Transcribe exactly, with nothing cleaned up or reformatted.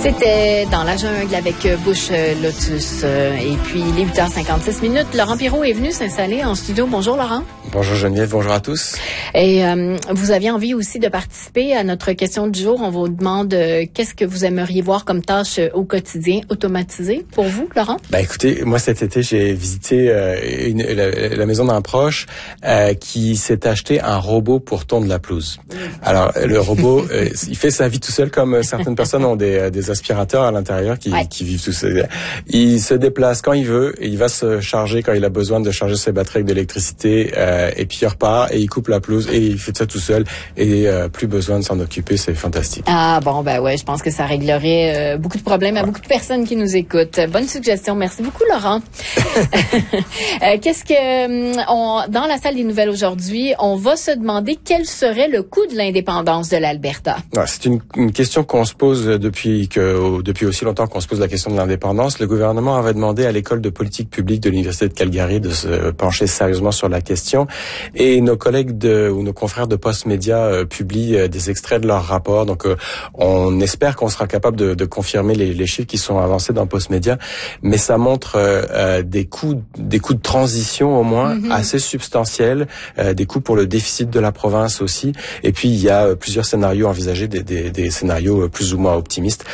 C'était dans la jungle avec Bush Lotus. Et puis, il est huit heures cinquante-six minutes. Laurent Pirot est venu s'installer en studio. Bonjour, Laurent. Bonjour Geneviève, bonjour à tous. Et euh, vous aviez envie aussi de participer à notre question du jour. On vous demande euh, qu'est-ce que vous aimeriez voir comme tâche euh, au quotidien automatisée pour vous, Laurent? Ben écoutez, moi cet été, j'ai visité euh, une, la, la maison d'un proche euh, qui s'est acheté un robot pour tondre la pelouse. Alors le robot, euh, il fait sa vie tout seul, comme certaines personnes ont des, des aspirateurs à l'intérieur qui, ouais. qui vivent tout seul. Il se déplace quand il veut, et il va se charger quand il a besoin de charger ses batteries avec de l'électricité, euh, et puis il repart et il coupe la pelouse et il fait ça tout seul et euh, plus besoin de s'en occuper, c'est fantastique. Ah bon, ben ouais, je pense que ça réglerait euh, beaucoup de problèmes à beaucoup de personnes qui nous écoutent. Bonne suggestion, merci beaucoup Laurent. euh, qu'est-ce que on, dans la salle des nouvelles aujourd'hui, on va se demander quel serait le coût de l'indépendance de l'Alberta. Ouais, c'est une, une question qu'on se pose depuis que depuis aussi longtemps qu'on se pose la question de l'indépendance. Le gouvernement avait demandé à l'école de politique publique de l'université de Calgary de se pencher sérieusement sur la question, et nos collègues de ou nos confrères de Postmédia euh, publient euh, des extraits de leur rapport. Donc, euh, on espère qu'on sera capable de, de confirmer les, les chiffres qui sont avancés dans Postmédia, mais ça montre euh, euh, des coûts, des coûts de transition au moins mm-hmm. assez substantiels, euh, des coûts pour le déficit de la province aussi. Et puis, il y a euh, plusieurs scénarios envisagés, des, des, des scénarios plus ou moins optimistes.